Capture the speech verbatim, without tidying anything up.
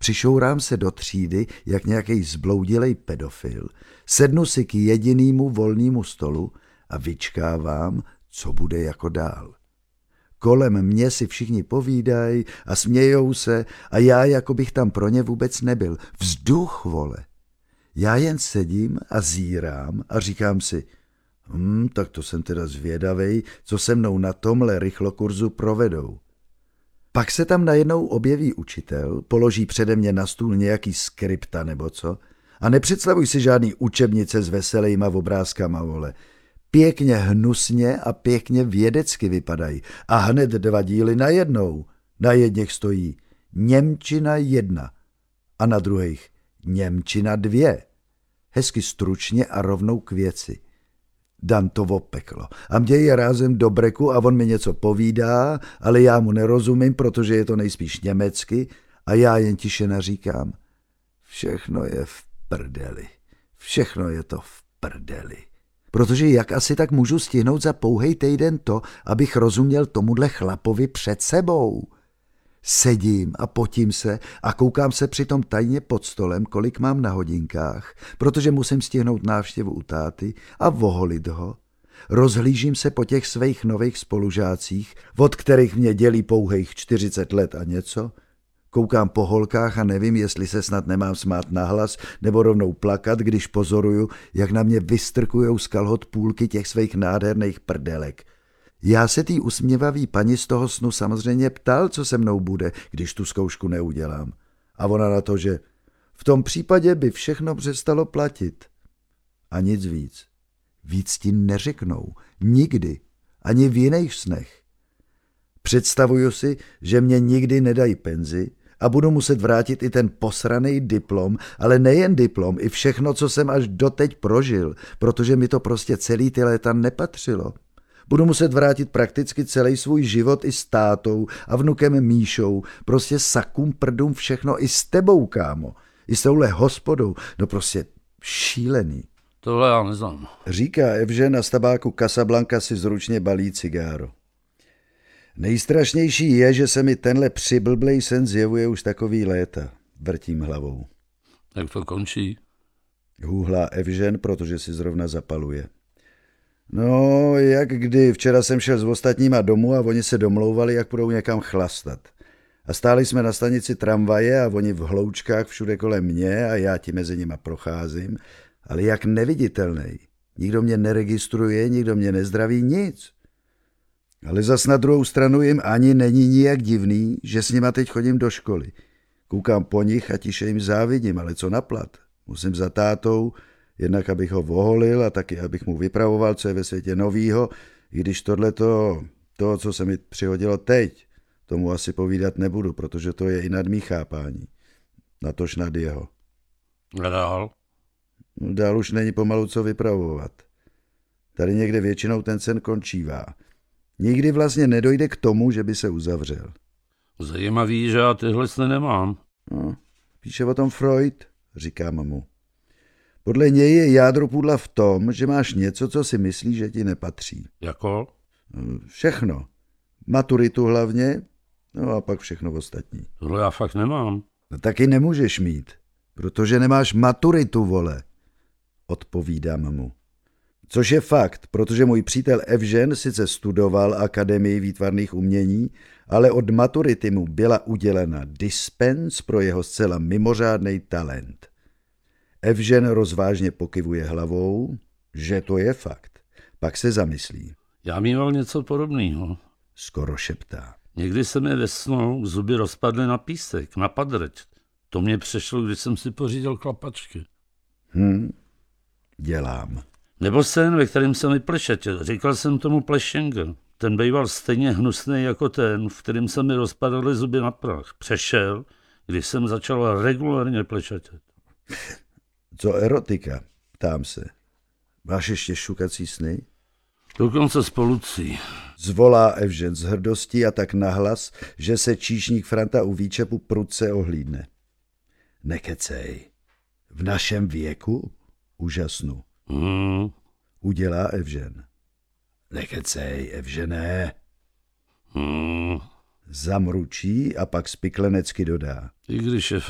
Přišourám se do třídy, jak nějaký zbloudilej pedofil, sednu si k jedinýmu volnému stolu a vyčkávám, co bude jako dál. Kolem mě si všichni povídají a smějou se a já jako bych tam pro ně vůbec nebyl. Vzduch, vole. Já jen sedím a zírám a říkám si, hm, tak to jsem teda zvědavej, co se mnou na tomhle rychlokurzu provedou. Pak se tam najednou objeví učitel, položí přede mě na stůl nějaký skripta nebo co a nepředstavuj si žádný učebnice s veselýma obrázkama, vole. Pěkně hnusně a pěkně vědecky vypadají a hned dva díly najednou. Na jedněch stojí Němčina jedna a na druhých Němčina dvě. Hezky stručně a rovnou k věci. Dantovo peklo. A mě je rázem do breku a on mi něco povídá, ale já mu nerozumím, protože je to nejspíš německy a já jen tiše naříkám. Všechno je v prdeli. Všechno je to v prdeli. Protože jak asi tak můžu stihnout za pouhej týden to, abych rozuměl tomuhle chlapovi před sebou? Sedím a potím se a koukám se přitom tajně pod stolem, kolik mám na hodinkách, protože musím stihnout návštěvu u táty a voholit ho. Rozhlížím se po těch svých nových spolužácích, od kterých mě dělí pouhých čtyřicet let a něco. Koukám po holkách a nevím, jestli se snad nemám smát nahlas nebo rovnou plakat, když pozoruju, jak na mě vystrkujou z kalhot půlky těch svých nádherných prdelek. Já se tý usměvavý paní z toho snu samozřejmě ptal, co se mnou bude, když tu zkoušku neudělám. A ona na to, že v tom případě by všechno přestalo platit. A nic víc. Víc ti neřeknou. Nikdy. Ani v jiných snech. Představuju si, že mě nikdy nedají penzi a budu muset vrátit i ten posraný diplom, ale nejen diplom, i všechno, co jsem až doteď prožil, protože mi to prostě celý ty léta nepatřilo. Budu muset vrátit prakticky celý svůj život i s tátou a vnukem Míšou, prostě sakům prdům všechno i s tebou, kámo. I s touhle hospodou, no prostě šílený. Tohle já neznám. Říká Evžen a z tabáku Casablanca si zručně balí cigáro. Nejstrašnější je, že se mi tenhle přiblblej sen zjevuje už takový léta. Vrtím hlavou. Jak to končí? Hůhlá Evžen, protože si zrovna zapaluje. No, jak kdy. Včera jsem šel s ostatníma domů a oni se domlouvali, jak budou někam chlastat. A stáli jsme na stanici tramvaje a oni v hloučkách všude kolem mě a já ti mezi nima procházím, ale jak neviditelnej. Nikdo mě neregistruje, nikdo mě nezdraví, nic. Ale zas na druhou stranu jim ani není nijak divný, že s nima teď chodím do školy. Koukám po nich a tiše jim závidím, ale co naplat? Musím za tátou, jednak abych ho voholil a taky abych mu vypravoval, co je ve světě novýho, i když tohleto, to, co se mi přihodilo teď, tomu asi povídat nebudu, protože to je i nad mý chápání. Natož nad jeho. A dál? Dál už není pomalu co vypravovat. Tady někde většinou ten sen končívá. Nikdy vlastně nedojde k tomu, že by se uzavřel. Zajímavý, že já tyhle sny nemám. No, píše o tom Freud, říkám mu. Podle něj je jádro pudla v tom, že máš něco, co si myslíš, že ti nepatří. Jako? Všechno. Maturitu hlavně, no a pak všechno ostatní. Tohle já fakt nemám. No taky nemůžeš mít, protože nemáš maturitu, vole, odpovídám mu. Což je fakt, protože můj přítel Evžen sice studoval Akademii výtvarných umění, ale od maturity mu byla udělena dispens pro jeho zcela mimořádný talent. Evžen rozvážně pokyvuje hlavou, že to je fakt. Pak se zamyslí. Já mýval něco podobného. Skoro šeptá. Někdy se mi ve snu zuby rozpadly na písek, na padrť. To mě přešlo, když jsem si pořídil klapačky. Hm, dělám. Nebo sen, ve kterém jsem mi plešetil. Říkal jsem tomu plešenger. Ten býval stejně hnusný jako ten, v kterém se mi rozpadaly zuby na prach. Přešel, když jsem začal regulárně plešetit. Co erotika? Ptám se. Máš ještě šukací sny? Dokonce s polucí. Zvolá Evžen s hrdostí a tak nahlas, že se číšník Franta u výčepu prudce ohlídne. Nekecej. V našem věku? Úžasnu. Hmm. Udělá Evžen. Nekecej, Evžené. Hmm. Zamručí a pak spiklenecky dodá. I když je